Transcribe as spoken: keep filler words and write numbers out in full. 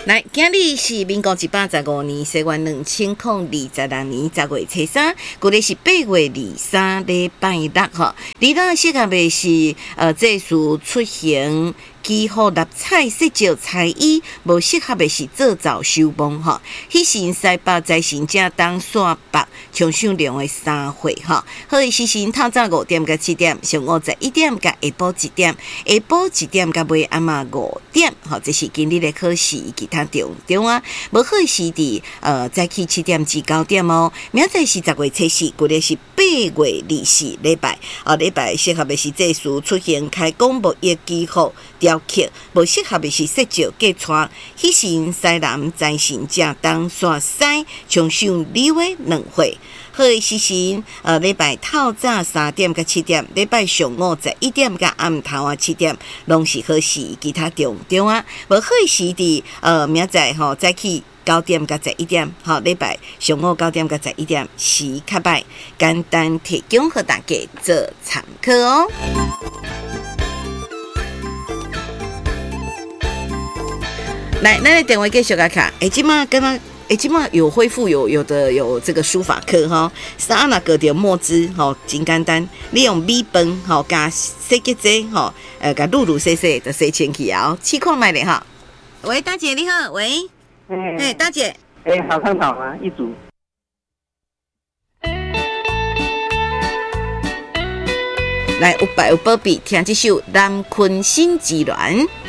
来，今日是民国一百十五年，西元两千零二十六年十月初三，今日是八月二三礼拜六哈。你当适合的是呃，这属出行。几乎六彩色照彩衣，无适合的是做早收帮哈。迄时西北在行正当线北冲上量的三会哈。好，时辰透早五点到七点，上午十一点到下晡一点，下晡一点到尾暗嘛五点。好，这是今日的考试其他重点啊。无好的时伫呃早起七点至九点哦。明仔是十月初四，今日是八月二四礼拜啊，礼拜适合的是这属出行开工无业几号雕刻，无适合的是色照计串。迄时西南在行正东线西冲上里尾两会。好的时辰，呃，礼拜透早三点到七点，礼拜上午十一点到暗头啊七点，拢是好时其他重点啊。无好的时伫呃明仔吼早起九点到十一点，好，礼拜上午九点到十一点是较歹，简单提供给大家做参考哦。来，咱的电话继续来看，哎，今嘛刚刚。诶，即马有恢复有有的有这个书法课哈，三那个点墨汁吼，真简单，你用米粉吼加洗洁精吼，呃，加卤卤洗洗就洗清去啊，试看卖咧哈。喂，大姐你好，喂，哎、欸，大姐， 哎、欸，好看好吗？一组。 来，有百有保庇，听这首《南昆新之恋》。